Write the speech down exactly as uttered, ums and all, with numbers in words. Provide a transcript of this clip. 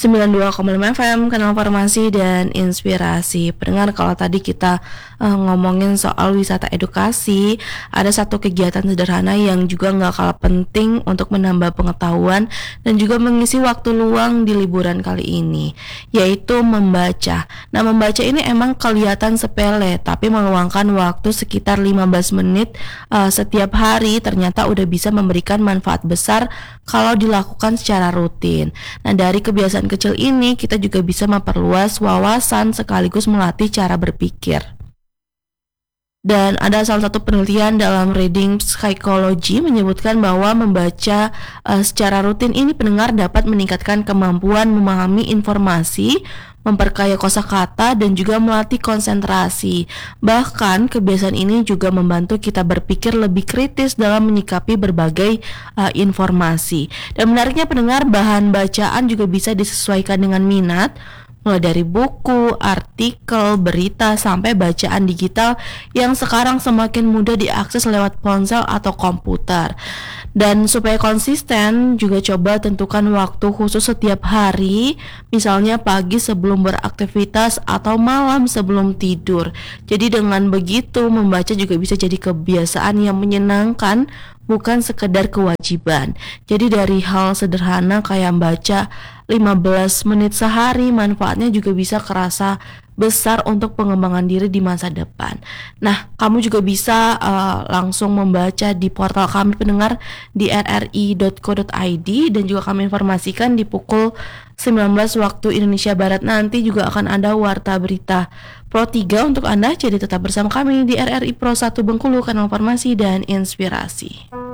sembilan puluh dua koma lima F M, Kanal Farmasi dan Inspirasi. Pendengar, kalau tadi kita uh, ngomongin soal wisata edukasi, ada satu kegiatan sederhana yang juga nggak kalah penting untuk menambah pengetahuan dan juga mengisi waktu luang di liburan kali ini, yaitu membaca. Nah, membaca ini emang kelihatan sepele, tapi meluangkan waktu sekitar lima belas menit uh, setiap hari ternyata udah bisa memberikan manfaat besar kalau dilakukan secara rutin. Nah, dari kebiasaan kecil ini kita juga bisa memperluas wawasan sekaligus melatih cara berpikir. Dan ada salah satu penelitian dalam Reading Psychology menyebutkan bahwa membaca uh, secara rutin ini pendengar dapat meningkatkan kemampuan memahami informasi, memperkaya kosakata dan juga melatih konsentrasi. Bahkan kebiasaan ini juga membantu kita berpikir lebih kritis dalam menyikapi berbagai uh, informasi. Dan menariknya pendengar, bahan bacaan juga bisa disesuaikan dengan minat, mulai dari buku, artikel, berita, sampai bacaan digital yang sekarang semakin mudah diakses lewat ponsel atau komputer. Dan supaya konsisten, juga coba tentukan waktu khusus setiap hari, misalnya pagi sebelum beraktivitas atau malam sebelum tidur. Jadi dengan begitu, membaca juga bisa jadi kebiasaan yang menyenangkan, bukan sekedar kewajiban. Jadi dari hal sederhana kayak baca lima belas menit sehari, manfaatnya juga bisa kerasa besar untuk pengembangan diri di masa depan. Nah, kamu juga bisa uh, langsung membaca di portal kami pendengar di r r i dot co dot i d, dan juga kami informasikan di pukul sembilan belas waktu Indonesia Barat nanti juga akan ada warta berita Pro tiga untuk Anda. Jadi tetap bersama kami di R R I Pro satu Bengkulu, Kanal Farmasi dan Inspirasi.